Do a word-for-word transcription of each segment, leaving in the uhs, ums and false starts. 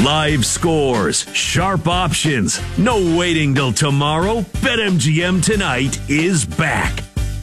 Live scores, sharp options, no waiting till tomorrow. BetMGM Tonight is back.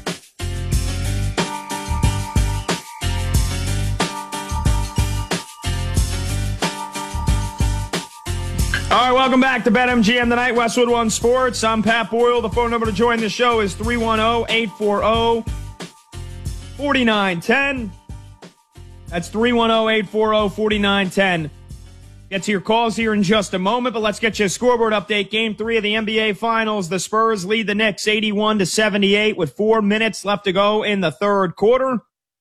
All right, welcome back to BetMGM Tonight, Westwood One Sports. I'm Pat Boyle. The phone number to join the show is three one zero, eight four zero, four nine one zero. That's three one zero, eight four zero, four nine one zero. Get to your calls here in just a moment, but let's get you a scoreboard update. Game three of the N B A Finals. The Spurs lead the Knicks eighty-one to seventy-eight with four minutes left to go in the third quarter.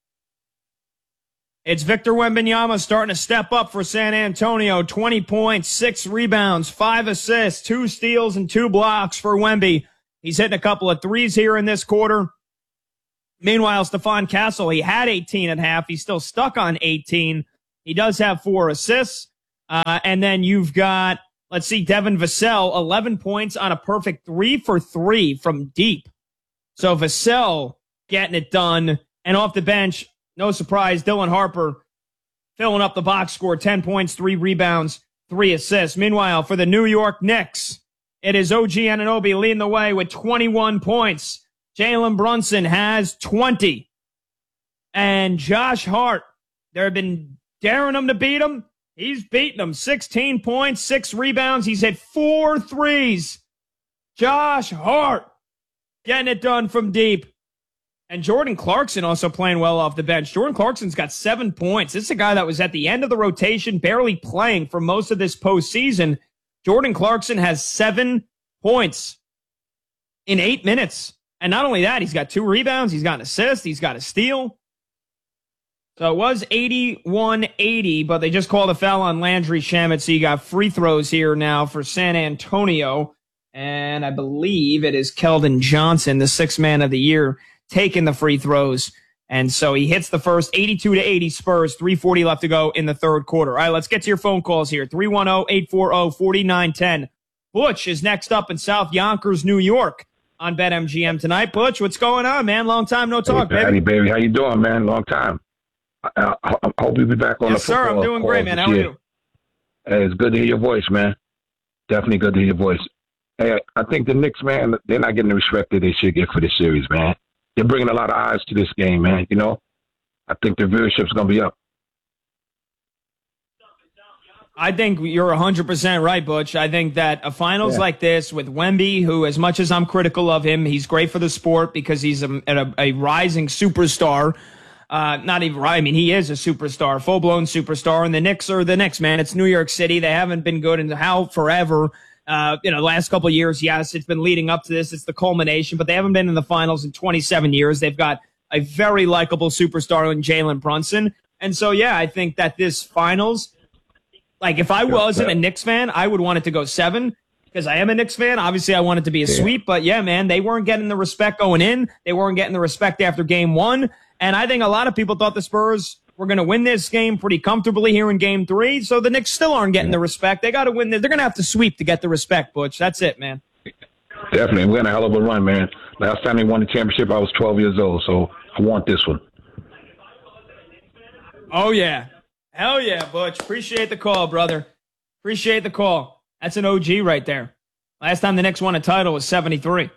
It's Victor Wembanyama starting to step up for San Antonio. twenty points, six rebounds, five assists, two steals, and two blocks for Wemby. He's hitting a couple of threes here in this quarter. Meanwhile, Stephon Castle, he had eighteen at half. He's still stuck on eighteen. He does have four assists. Uh, and then you've got, let's see, Devin Vassell, eleven points on a perfect three for three from deep. So Vassell getting it done. And off the bench, no surprise, Dylan Harper filling up the box score, ten points, three rebounds, three assists. Meanwhile, for the New York Knicks, it is O G Anunoby leading the way with twenty-one points. Jalen Brunson has twenty. And Josh Hart, they've been daring him to beat him. He's beaten them. sixteen points, six rebounds. He's hit four threes. Josh Hart getting it done from deep. And Jordan Clarkson also playing well off the bench. Jordan Clarkson's got seven points. This is a guy that was at the end of the rotation, barely playing for most of this postseason. Jordan Clarkson has seven points in eight minutes. And not only that, he's got two rebounds. He's got an assist. He's got a steal. So it was eighty-one eighty, but they just called a foul on Landry Shamet. So you got free throws here now for San Antonio. And I believe it is Keldon Johnson, the sixth man of the year, taking the free throws. And so he hits the first eighty-two to eighty Spurs, three forty left to go in the third quarter. All right, let's get to your phone calls here. three one zero, eight four zero, four nine one zero. Butch is next up in South Yonkers, New York on BetMGM tonight. Butch, what's going on, man? Long time no talk, hey, baby. baby. How you doing, man? Long time. I, I, I hope you'll be back on yes, the football. Yes, sir. I'm doing great, man. How are you? Hey, it's good to hear your voice, man. Definitely good to hear your voice. Hey, I think the Knicks, man, they're not getting the respect that they should get for this series, man. They're bringing a lot of eyes to this game, man. You know, I think the viewership's going to be up. I think you're one hundred percent right, Butch. I think that a finals yeah. like this with Wemby, who, as much as I'm critical of him, he's great for the sport because he's a, a, a rising superstar. Uh, not even, I mean, he is a superstar, full-blown superstar, and the Knicks are the Knicks, man. It's New York City. They haven't been good in how forever. Uh, you know, the last couple of years, yes, it's been leading up to this. It's the culmination, but they haven't been in the finals in twenty-seven years. They've got a very likable superstar in Jalen Brunson. And so, yeah, I think that this finals, like if I wasn't a Knicks fan, I would want it to go seven because I am a Knicks fan. Obviously, I want it to be a sweep, but yeah, man, they weren't getting the respect going in. They weren't getting the respect after game one. And I think a lot of people thought the Spurs were going to win this game pretty comfortably here in game three. So the Knicks still aren't getting the respect. They got to win. They're going to have to sweep to get the respect, Butch. That's it, man. Definitely. We're in a hell of a run, man. Last time they won the championship, I was twelve years old. So I want this one. Oh, yeah. Hell yeah, Butch. Appreciate the call, brother. Appreciate the call. That's an O G right there. Last time the Knicks won a title was seventy-three.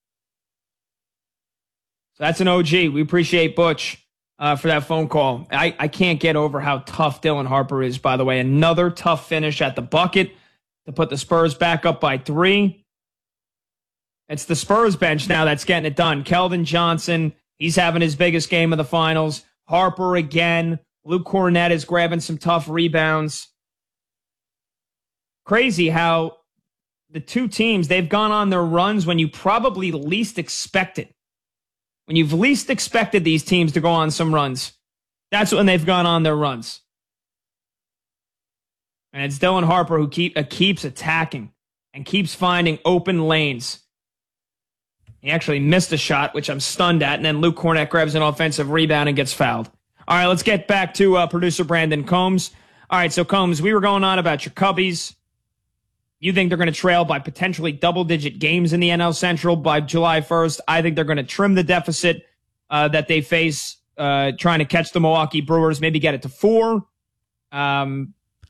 So that's an O G. We appreciate Butch uh, for that phone call. I, I can't get over how tough Dylan Harper is, by the way. Another tough finish at the bucket to put the Spurs back up by three. It's the Spurs bench now that's getting it done. Keldon Johnson, he's having his biggest game of the finals. Harper again. Luke Cornett is grabbing some tough rebounds. Crazy how the two teams, they've gone on their runs when you probably least expect it. When you've least expected these teams to go on some runs, that's when they've gone on their runs. And it's Dylan Harper who keep, uh, keeps attacking and keeps finding open lanes. He actually missed a shot, which I'm stunned at, and then Luke Cornett grabs an offensive rebound and gets fouled. All right, let's get back to uh, producer Brandon Combs. All right, so Combs, we were going on about your Cubbies. You think they're going to trail by potentially double-digit games in the N L Central by July first. I think they're going to trim the deficit uh, that they face uh, trying to catch the Milwaukee Brewers, maybe get it to four. Um,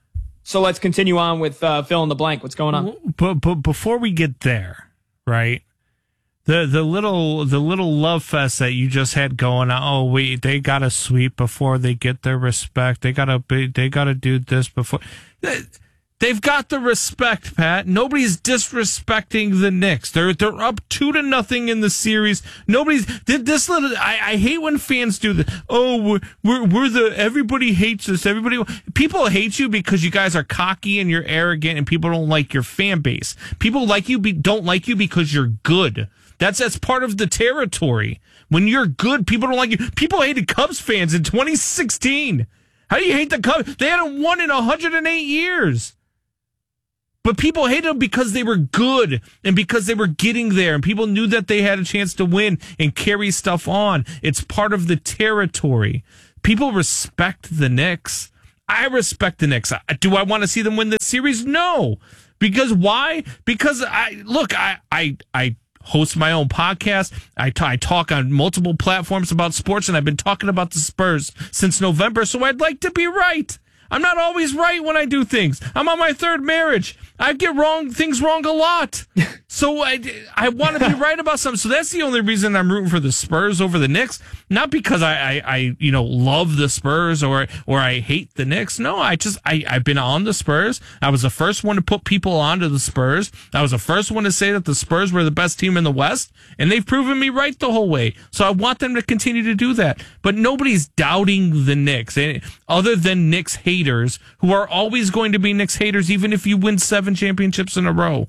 So let's continue on with uh, fill in the blank. What's going on? But, but before we get there, right? The the little the little love fest that you just had going on. Oh, wait, they got to sweep before they get their respect. They gotta be, they gotta do this before. They've got the respect, Pat. Nobody's disrespecting the Knicks. They're they're up two to nothing in the series. Nobody's this little. I, I hate when fans do this. Oh, we're, we're we're the everybody hates us. Everybody people hate you because you guys are cocky and you're arrogant, and people don't like your fan base. People like you be, don't like you because you're good. That's that's part of the territory. When you're good, people don't like you. People hated Cubs fans in twenty sixteen. How do you hate the Cubs? They hadn't won in one hundred eight years. But people hated them because they were good and because they were getting there and people knew that they had a chance to win and carry stuff on. It's part of the territory. People respect the Knicks. I respect the Knicks. Do I want to see them win this series? No. Because why? Because I look, I I I host my own podcast. I, t- I talk on multiple platforms about sports, and I've been talking about the Spurs since November, so I'd like to be right. I'm not always right when I do things. I'm on my third marriage. I get wrong things wrong a lot. So I, I want to be right about something. So that's the only reason I'm rooting for the Spurs over the Knicks. Not because I, I, I you know, love the Spurs or or I hate the Knicks. No, I just, I, I've been on the Spurs. I was the first one to put people onto the Spurs. I was the first one to say that the Spurs were the best team in the West. And they've proven me right the whole way. So I want them to continue to do that. But nobody's doubting the Knicks. Other than Knicks haters, who are always going to be Knicks haters, even if you win seven championships in a row.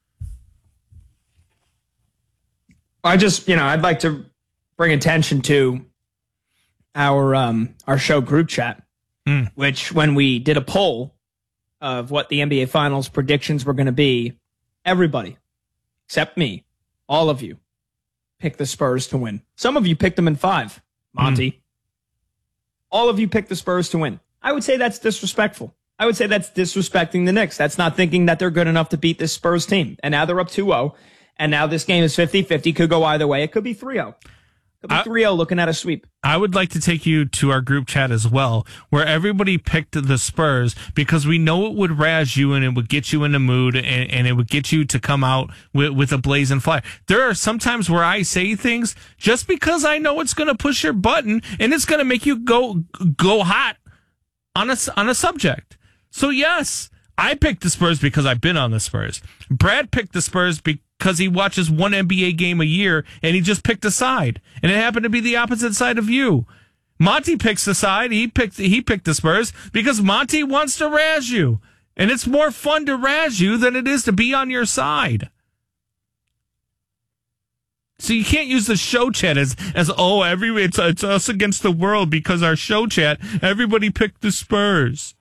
I just, you know, I'd like to bring attention to our um, our show group chat, mm. which when we did a poll of what the N B A Finals predictions were going to be, everybody, except me, all of you, picked the Spurs to win. Some of you picked them in five, Monty. Mm. All of you picked the Spurs to win. I would say that's disrespectful. I would say that's disrespecting the Knicks. That's not thinking that they're good enough to beat this Spurs team. And now they're up two oh. And now this game is fifty-fifty. Could go either way. It could be three oh. Could be three oh looking at a sweep. I would like to take you to our group chat as well, where everybody picked the Spurs because we know it would razz you and it would get you in the mood and, and it would get you to come out with, with a blazing fire. There are some times where I say things just because I know it's going to push your button and it's going to make you go go hot on a, on a subject. So, yes, I picked the Spurs because I've been on the Spurs. Brad picked the Spurs because he watches one N B A game a year, and he just picked a side. And it happened to be the opposite side of you. Monty picks the side. He picked he picked the Spurs because Monty wants to razz you. And it's more fun to razz you than it is to be on your side. So you can't use the show chat as, as oh, every it's, it's us against the world because our show chat, everybody picked the Spurs.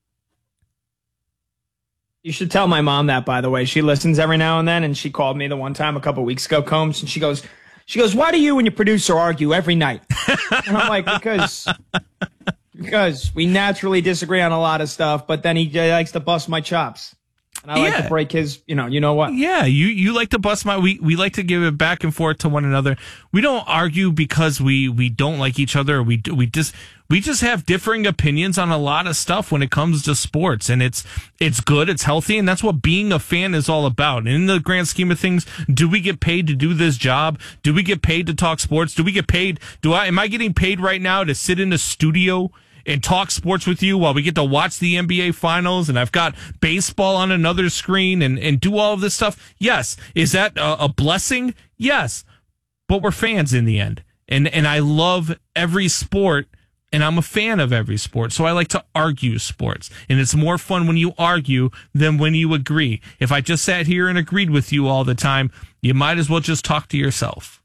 You should tell my mom that, by the way. She listens every now and then, and she called me the one time a couple weeks ago, Combs, and she goes, she goes, why do you and your producer argue every night? And I'm like, because, because we naturally disagree on a lot of stuff, but then he likes to bust my chops. And I like yeah. to break his, you know, you know what? Yeah, you, you like to bust my, we, we like to give it back and forth to one another. We don't argue because we, we don't like each other. Or we, we just, we just have differing opinions on a lot of stuff when it comes to sports. And it's, it's good, it's healthy, and that's what being a fan is all about. And in the grand scheme of things, do we get paid to do this job? Do we get paid to talk sports? Do we get paid? Do I, am I getting paid right now to sit in a studio and talk sports with you while we get to watch the N B A Finals and I've got baseball on another screen and, and do all of this stuff? Yes. Is that a, a blessing? Yes. But we're fans in the end. And and I love every sport, and I'm a fan of every sport. So I like to argue sports. And it's more fun when you argue than when you agree. If I just sat here and agreed with you all the time, you might as well just talk to yourself.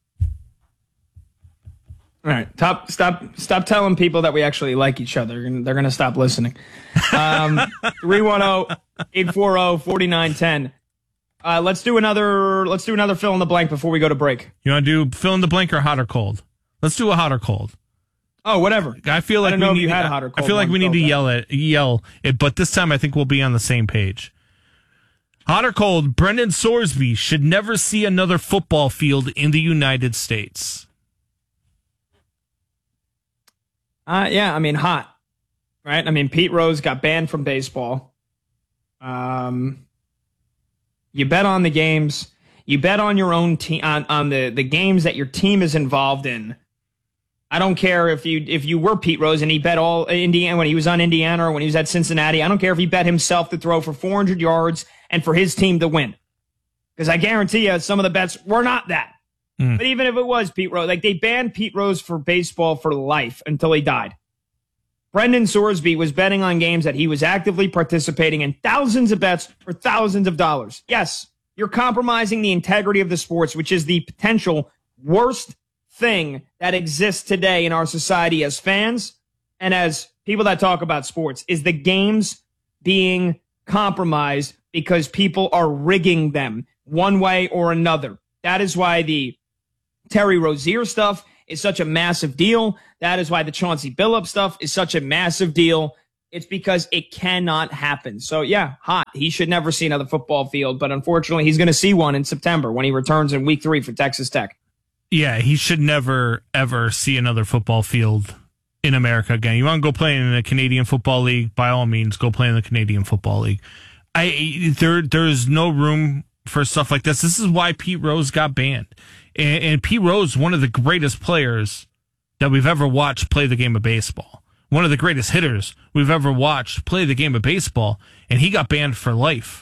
All right, stop, stop, stop telling people that we actually like each other. They're going to stop listening. Um, three one zero, eight four zero, four nine one zero. Uh, let's do another, let's do another fill in the blank before we go to break. You want to do fill in the blank or hot or cold? Let's do a hot or cold. Oh, whatever. I feel like I don't we know need, if you had hot or cold. I feel like we need to that. yell at, yell it, but this time I think we'll be on the same page. Hot or cold, Brendan Sorsby should never see another football field in the United States. Uh, yeah, I mean, hot, right? I mean, Pete Rose got banned from baseball. Um, you bet on the games. You bet on your own team, on, on the, the games that your team is involved in. I don't care if you if you were Pete Rose and he bet all Indiana when he was on Indiana or when he was at Cincinnati. I don't care if he bet himself to throw for four hundred yards and for his team to win. Because I guarantee you some of the bets were not that. Mm. But even if it was Pete Rose, like they banned Pete Rose for baseball for life until he died. Brendan Sorsby was betting on games that he was actively participating in, thousands of bets for thousands of dollars. Yes, you're compromising the integrity of the sports, which is the potential worst thing that exists today in our society as fans and as people that talk about sports, is the games being compromised because people are rigging them one way or another. That is why the Terry Rozier stuff is such a massive deal. That is why the Chauncey Billups stuff is such a massive deal. It's because it cannot happen. So, yeah, hot. He should never see another football field, but unfortunately, he's going to see one in September when he returns in week three for Texas Tech. Yeah, he should never, ever see another football field in America again. You want to go play in the Canadian Football League? By all means, go play in the Canadian Football League. I there There's no room for stuff like this. This is why Pete Rose got banned. And, and Pete Rose, one of the greatest players that we've ever watched play the game of baseball. One of the greatest hitters we've ever watched play the game of baseball. And he got banned for life.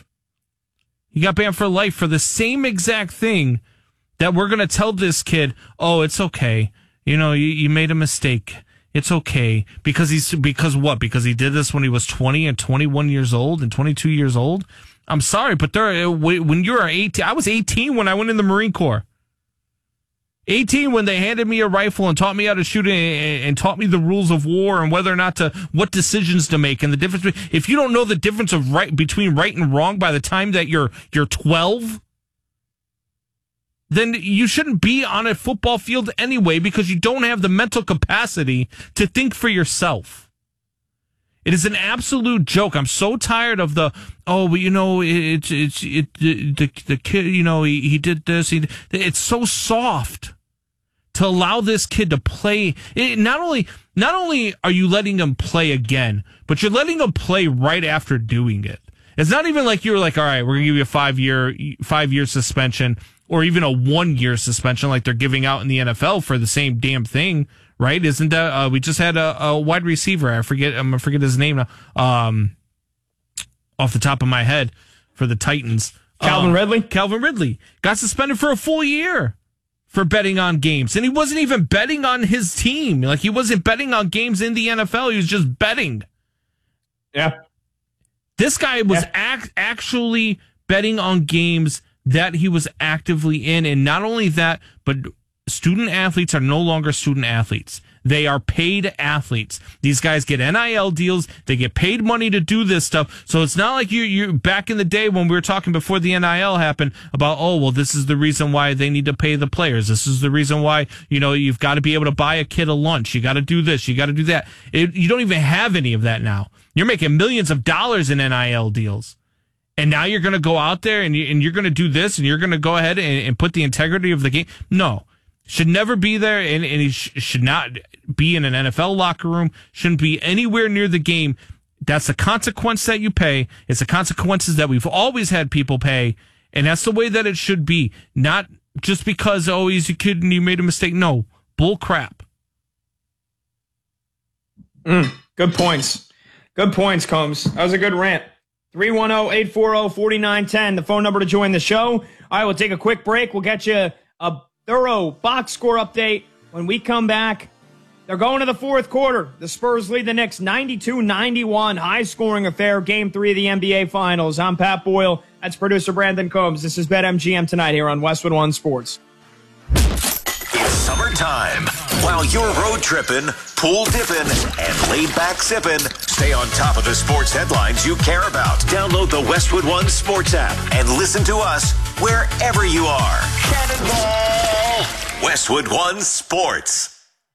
He got banned for life for the same exact thing that we're going to tell this kid, oh, it's okay. You know, you, you made a mistake. It's okay. Because he's, because what? Because he did this when he was twenty and twenty-one years old and twenty-two years old? I'm sorry, but there, when you're eighteen, I was eighteen when I went in the Marine Corps. eighteen when they handed me a rifle and taught me how to shoot and, and taught me the rules of war and whether or not to, what decisions to make and the difference. If you don't know the difference of right between right and wrong by the time that you're, you're twelve, then you shouldn't be on a football field anyway because you don't have the mental capacity to think for yourself. It is an absolute joke. I'm so tired of the, oh, well, you know, it's, it's, it, the, the kid, you know, he, he did this. He, it's so soft to allow this kid to play. It, not only, not only are you letting him play again, but you're letting him play right after doing it. It's not even like you're like, all right, we're going to give you a five year, five year suspension. Or even a one-year suspension like they're giving out in the N F L for the same damn thing, right? Isn't that, uh, we just had a, a wide receiver, I forget, I'm going to forget his name now, um, off the top of my head for the Titans. Calvin um, Ridley? Calvin Ridley got suspended for a full year for betting on games. And he wasn't even betting on his team. Like, he wasn't betting on games in the N F L. He was just betting. Yeah. This guy was yeah. act- actually betting on games that he was actively in. And not only that, but student athletes are no longer student athletes. They are paid athletes. These guys get N I L deals. They get paid money to do this stuff. So it's not like you, you back in the day when we were talking before the N I L happened about, oh, well, this is the reason why they need to pay the players. This is the reason why, you know, you've got to be able to buy a kid a lunch. You got to do this. You got to do that. It, you don't even have any of that now. You're making millions of dollars in N I L deals. And now you're going to go out there and, you, and you're going to do this and you're going to go ahead and, and put the integrity of the game. No, should never be there. And, and he sh- should not be in an N F L locker room. Shouldn't be anywhere near the game. That's the consequence that you pay. It's the consequences that we've always had people pay. And that's the way that it should be. Not just because, oh, he's a kid and he made a mistake. No, bull crap. Mm, good points. Good points, Combs. That was a good rant. three one zero, eight four zero, four nine one zero, the phone number to join the show. All right, we'll take a quick break. We'll get you a thorough box score update when we come back. They're going to the fourth quarter. The Spurs lead the Knicks ninety-two ninety-one. High-scoring affair, game three of the N B A Finals. I'm Pat Boyle. That's producer Brandon Combs. This is BetMGM Tonight here on Westwood One Sports. It's summertime. While you're road tripping, pool dipping, and laid back sipping, stay on top of the sports headlines you care about. Download the Westwood One Sports app and listen to us wherever you are. Cannonball! Westwood One Sports.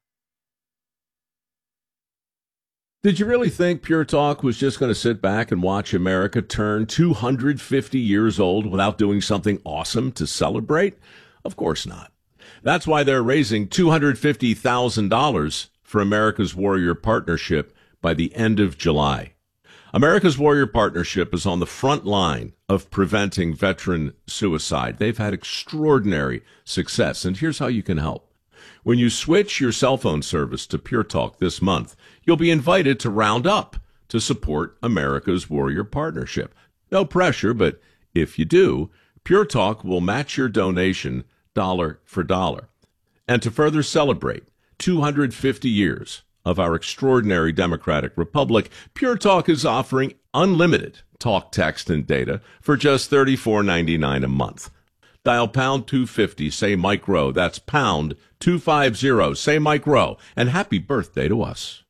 Did you really think Pure Talk was just going to sit back and watch America turn two hundred fifty years old without doing something awesome to celebrate? Of course not. That's why they're raising two hundred fifty thousand dollars for America's Warrior Partnership by the end of July. America's Warrior Partnership is on the front line of preventing veteran suicide. They've had extraordinary success, and here's how you can help. When you switch your cell phone service to Pure Talk this month, you'll be invited to round up to support America's Warrior Partnership. No pressure, but if you do, Pure Talk will match your donation dollar for dollar. And to further celebrate two hundred fifty years of our extraordinary democratic republic, Pure Talk is offering unlimited talk, text, and data for just thirty-four ninety-nine a month. Dial pound two fifty, say Mike Rowe. That's pound two fifty, say Mike Rowe. And happy birthday to us.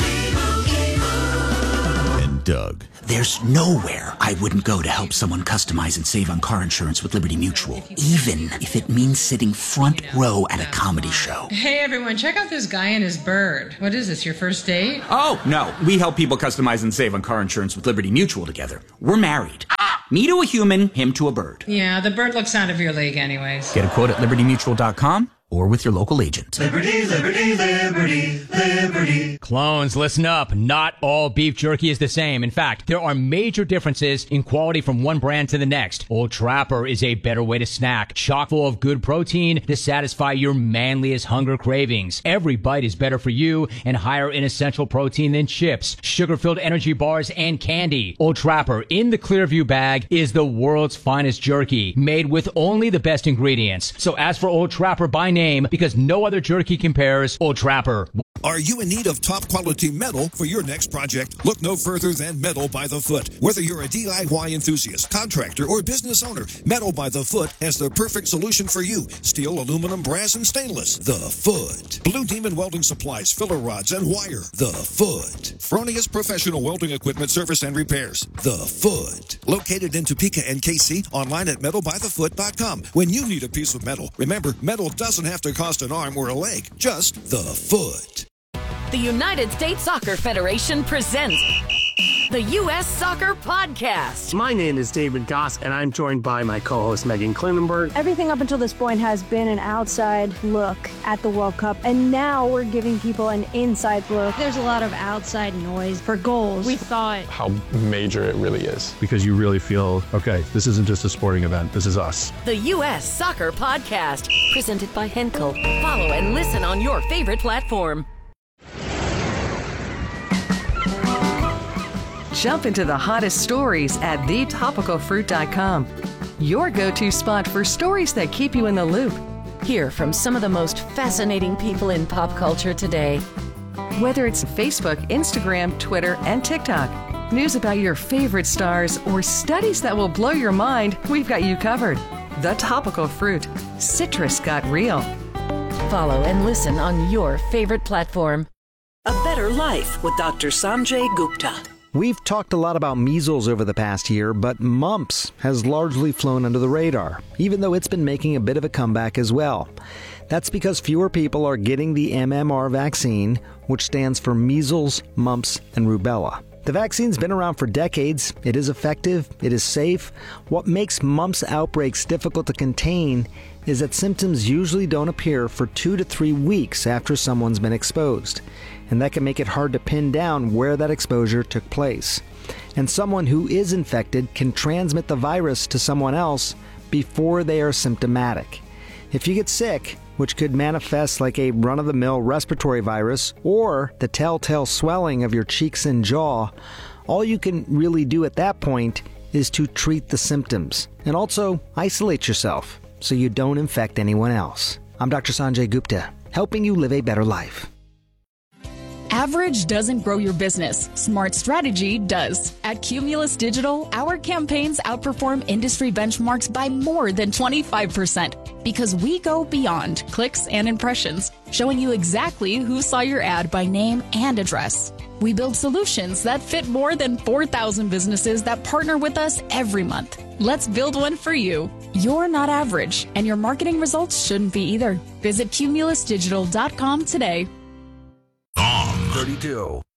And Doug. There's nowhere I wouldn't go to help someone customize and save on car insurance with Liberty Mutual, even if it means sitting front row at a comedy show. Hey everyone, check out this guy and his bird. What is this, your first date? Oh, no. We help people customize and save on car insurance with Liberty Mutual together. We're married. Me to a human, him to a bird. Yeah, the bird looks out of your league anyways. Get a quote at liberty mutual dot com or with your local agent. Liberty, liberty, liberty, liberty. Clones, listen up. Not all beef jerky is the same. In fact, there are major differences in quality from one brand to the next. Old Trapper is a better way to snack, chock full of good protein to satisfy your manliest hunger cravings. Every bite is better for you and higher in essential protein than chips, sugar-filled energy bars, and candy. Old Trapper in the Clearview bag is the world's finest jerky, made with only the best ingredients. So ask for Old Trapper by name, because no other jerky compares. Old Trapper. Are you in need of top quality metal for your next project? Look no further than Metal by the Foot. Whether you're a D I Y enthusiast, contractor, or business owner, Metal by the Foot has the perfect solution for you. Steel, aluminum, brass, and stainless. The Foot. Blue Demon Welding Supplies, filler rods, and wire. The Foot. Fronius Professional Welding Equipment Service and Repairs. The Foot. Located in Topeka and K C, online at metal by the foot dot com. When you need a piece of metal, remember, metal doesn't have to cost an arm or a leg, just the foot. The United States Soccer Federation presents the U S Soccer Podcast. My name is David Goss, and I'm joined by my co-host Megan Klinenberg. Everything up until this point has been an outside look at the World Cup, and now we're giving people an inside look. There's a lot of outside noise for goals. We thought how major it really is. Because you really feel, okay, this isn't just a sporting event, this is us. The U S Soccer Podcast, presented by Henkel. Follow and listen on your favorite platform. Jump into the hottest stories at the topical fruit dot com. Your go-to spot for stories that keep you in the loop. Hear from some of the most fascinating people in pop culture today. Whether it's Facebook, Instagram, Twitter, and TikTok, news about your favorite stars, or studies that will blow your mind, we've got you covered. The Topical Fruit. Citrus got real. Follow and listen on your favorite platform. A Better Life with Doctor Sanjay Gupta. We've talked a lot about measles over the past year, but mumps has largely flown under the radar, even though it's been making a bit of a comeback as well. That's because fewer people are getting the M M R vaccine, which stands for measles, mumps, and rubella. The vaccine's been around for decades. It is effective. It is safe. What makes mumps outbreaks difficult to contain is that symptoms usually don't appear for two to three weeks after someone's been exposed. And that can make it hard to pin down where that exposure took place. And someone who is infected can transmit the virus to someone else before they are symptomatic. If you get sick, which could manifest like a run-of-the-mill respiratory virus or the telltale swelling of your cheeks and jaw, all you can really do at that point is to treat the symptoms and also isolate yourself so you don't infect anyone else. I'm Doctor Sanjay Gupta, helping you live a better life. Average doesn't grow your business. Smart strategy does. At Cumulus Digital, our campaigns outperform industry benchmarks by more than twenty-five percent because we go beyond clicks and impressions, showing you exactly who saw your ad by name and address. We build solutions that fit more than four thousand businesses that partner with us every month. Let's build one for you. You're not average, and your marketing results shouldn't be either. Visit cumulus digital dot com today. thirty-two.